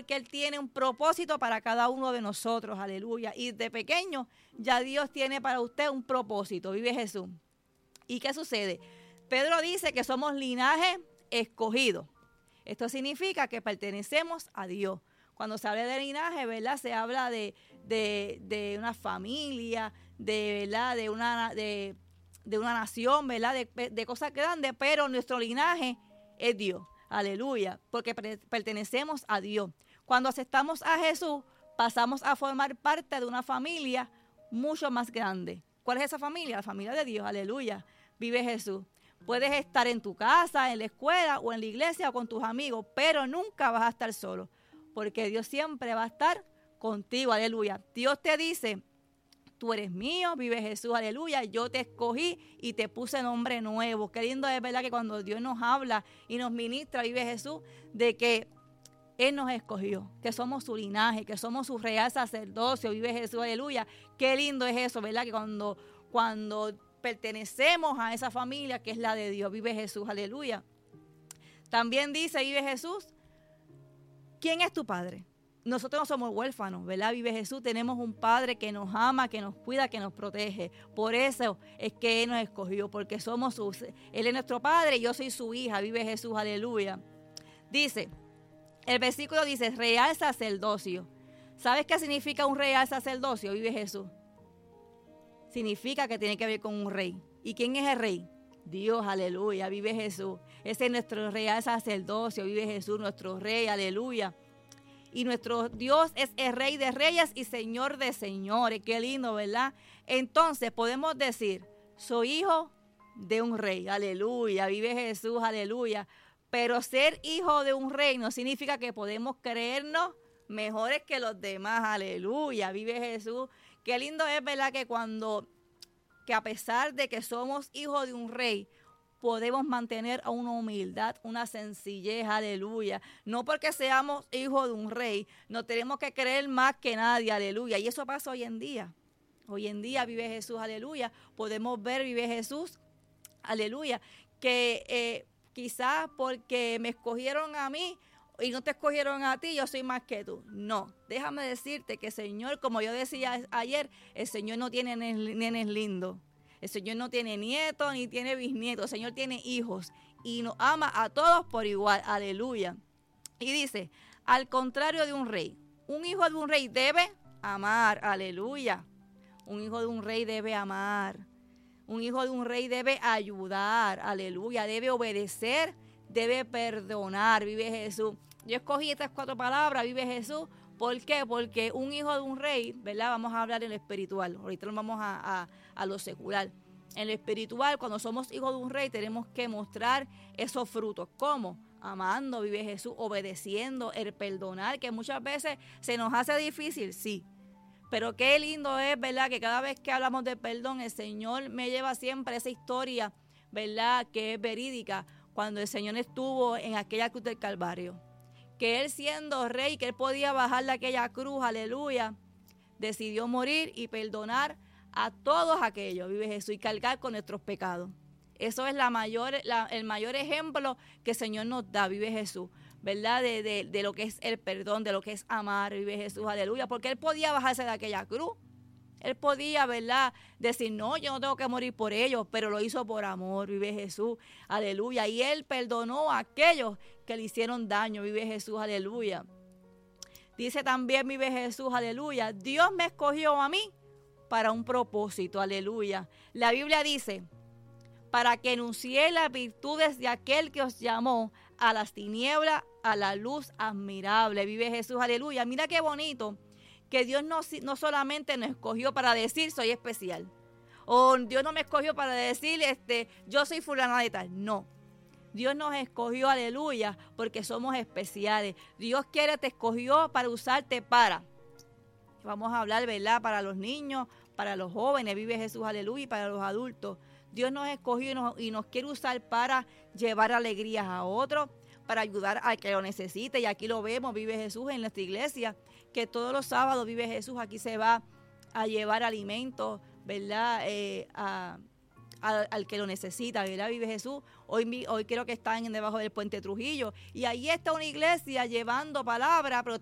porque Él tiene un propósito para cada uno de nosotros, aleluya. Y de pequeño ya Dios tiene para usted un propósito, vive Jesús. ¿Y qué sucede? Pedro dice que somos linaje escogido. Esto significa que pertenecemos a Dios. Cuando se habla de linaje, ¿verdad? Se habla de una familia, ¿verdad? de una nación, ¿verdad? De cosas grandes, pero nuestro linaje es Dios. Aleluya, porque pertenecemos a Dios. Cuando aceptamos a Jesús, pasamos a formar parte de una familia mucho más grande. ¿Cuál es esa familia? La familia de Dios, aleluya. Vive Jesús. Puedes estar en tu casa, en la escuela o en la iglesia o con tus amigos, pero nunca vas a estar solo, porque Dios siempre va a estar contigo, aleluya. Dios te dice, tú eres mío, vive Jesús, aleluya, yo te escogí y te puse nombre nuevo. Qué lindo es, verdad, que cuando Dios nos habla y nos ministra, vive Jesús, de que Él nos escogió, que somos su linaje, que somos su real sacerdocio, vive Jesús, aleluya. Qué lindo es eso, verdad, que cuando pertenecemos a esa familia que es la de Dios, vive Jesús, aleluya. También dice, vive Jesús, ¿quién es tu padre? Nosotros no somos huérfanos, ¿verdad? Vive Jesús, tenemos un Padre que nos ama, que nos cuida, que nos protege. Por eso es que Él nos escogió, porque Él es nuestro Padre y yo soy su hija, vive Jesús, aleluya. Dice, el versículo dice, real sacerdocio. ¿Sabes qué significa un real sacerdocio? Vive Jesús. Significa que tiene que ver con un rey. ¿Y quién es el rey? Dios, aleluya, vive Jesús. Ese es nuestro real sacerdocio, vive Jesús, nuestro rey, aleluya. Y nuestro Dios es el Rey de Reyes y Señor de Señores. Qué lindo, ¿verdad? Entonces podemos decir, soy hijo de un rey. Aleluya, vive Jesús, aleluya. Pero ser hijo de un rey no significa que podemos creernos mejores que los demás. Aleluya, vive Jesús. Qué lindo es, ¿verdad? Que a pesar de que somos hijos de un rey, podemos mantener una humildad, una sencillez, aleluya. No porque seamos hijos de un rey, no tenemos que creer más que nadie, aleluya. Y eso pasa hoy en día. Hoy en día vive Jesús, aleluya. Podemos ver, vive Jesús, aleluya. Que quizás porque me escogieron a mí y no te escogieron a ti, yo soy más que tú. No, déjame decirte que el Señor, como yo decía ayer, el Señor no tiene nenes lindos. El Señor no tiene nietos ni tiene bisnietos. El Señor tiene hijos y nos ama a todos por igual. Aleluya. Y dice, al contrario de un rey, un hijo de un rey debe amar. Aleluya. Un hijo de un rey debe amar. Un hijo de un rey debe ayudar. Aleluya. Debe obedecer, debe perdonar. Vive Jesús. Yo escogí estas 4 palabras, vive Jesús. ¿Por qué? Porque un hijo de un rey, ¿verdad? Vamos a hablar en lo espiritual. Ahorita nos vamos a lo secular. En lo espiritual, cuando somos hijos de un rey, tenemos que mostrar esos frutos. ¿Cómo? Amando, vive Jesús, obedeciendo, el perdonar, que muchas veces se nos hace difícil, sí. Pero qué lindo es, ¿verdad? Que cada vez que hablamos de perdón, el Señor me lleva siempre esa historia, ¿verdad? Que es verídica, cuando el Señor estuvo en aquella cruz del Calvario. Que Él siendo rey, que Él podía bajar de aquella cruz, aleluya, decidió morir y perdonar a todos aquellos, vive Jesús, y cargar con nuestros pecados. Eso es el mayor ejemplo que el Señor nos da, vive Jesús, ¿verdad? De lo que es el perdón, de lo que es amar, vive Jesús, aleluya, porque Él podía bajarse de aquella cruz. Él podía, ¿verdad?, decir, no, yo no tengo que morir por ellos, pero lo hizo por amor, vive Jesús, aleluya. Y Él perdonó a aquellos que le hicieron daño, vive Jesús, aleluya. Dice también, vive Jesús, aleluya, Dios me escogió a mí para un propósito, aleluya. La Biblia dice, para que enuncie las virtudes de aquel que os llamó a las tinieblas, a la luz admirable, vive Jesús, aleluya. Mira qué bonito. Que Dios no solamente nos escogió para decir soy especial. O Dios no me escogió para decir yo soy fulana de tal. No. Dios nos escogió, aleluya, porque somos especiales. Dios te escogió para usarte para. Vamos a hablar, ¿verdad? Para los niños, para los jóvenes, vive Jesús, aleluya, y para los adultos. Dios nos escogió y nos quiere usar para llevar alegrías a otros, para ayudar al que lo necesite. Y aquí lo vemos, vive Jesús en nuestra iglesia, que todos los sábados, vive Jesús, aquí se va a llevar alimentos, ¿verdad? Al que lo necesita, ¿verdad? Vive Jesús. Hoy creo que están debajo del puente Trujillo. Y ahí está una iglesia llevando palabra, pero